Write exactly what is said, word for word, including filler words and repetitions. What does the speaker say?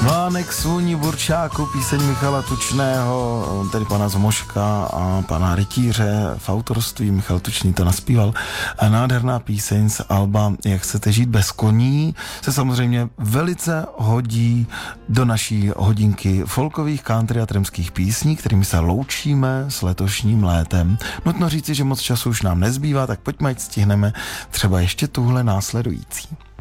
Mlánek svůní burčáku, píseň Michala Tučného, tedy pana Zmoška a pana Rytíře v autorství. Michal Tučný to naspíval. A nádherná píseň z alba Jak chcete žít bez koní se samozřejmě velice hodí do naší hodinky folkových, country a tramských písní, kterými se loučíme s letošním létem. Nutno říci, že moc času už nám nezbývá, tak pojďme, ať stihneme třeba ještě tuhle následující.